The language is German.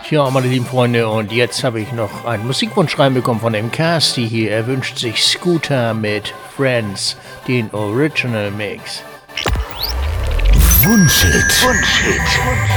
Tja, meine lieben Freunde, und jetzt habe ich noch einen Musikwunsch reinbekommen von dem Casti hier. Er wünscht sich Scooter mit Friends, den Original Mix. Wunschhit.